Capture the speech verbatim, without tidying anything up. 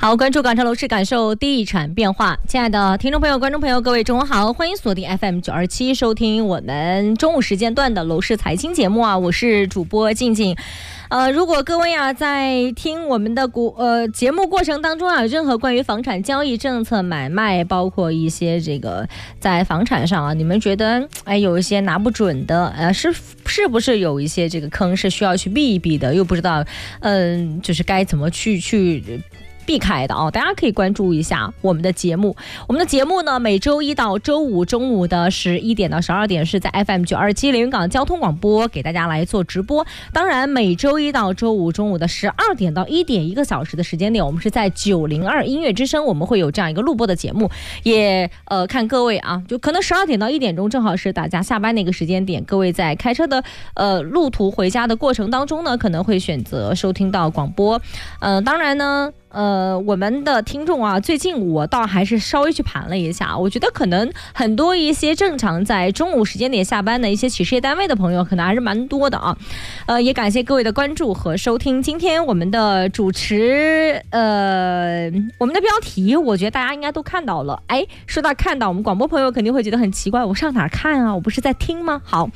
好，关注港城楼市，感受地产变化。亲爱的听众朋友、观众朋友，各位中午好，欢迎锁定 F M 九二七，收听我们中午时间段的楼市财经节目啊，我是主播静静。呃，如果各位啊在听我们的股呃节目过程当中啊，有任何关于房产交易政策、买卖，包括一些这个在房产上啊，你们觉得哎有一些拿不准的，呃是是不是有一些这个坑是需要去避一避的，又不知道嗯、呃、就是该怎么去去。避开的啊，大家可以关注一下我们的节目。我们的节目呢，每周一到周五中午的十一点到十二点是在 F M 九二七连云港交通广播给大家来做直播。当然，每周一到周五中午的十二点到一点一个小时的时间点，我们是在九零二音乐之声，我们会有这样一个录播的节目。也呃看各位啊，就可能十二点到一点钟正好是大家下班那个时间点，各位在开车的呃路途回家的过程当中呢，可能会选择收听到广播。呃，当然呢。呃，我们的听众啊，最近我倒还是稍微去盘了一下，我觉得可能很多一些正常在中午时间点下班的一些企事业单位的朋友，可能还是蛮多的啊。呃，也感谢各位的关注和收听。今天我们的主持，呃，我们的标题，我觉得大家应该都看到了。哎，说到看到，我们广播朋友肯定会觉得很奇怪，我上哪儿看啊？我不是在听吗？好，